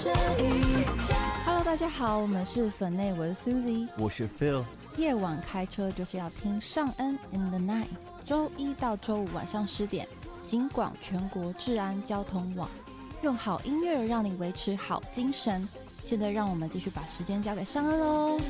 Hello， 大家好，我们是粉内，我是 Suzy， 我是 Phil。 夜晚开车就是要听尚恩 in the night， 周一到周五晚上10点，警广全国治安交通网，用好音乐让你维持好精神。现在让我们继续把时间交给尚恩喽。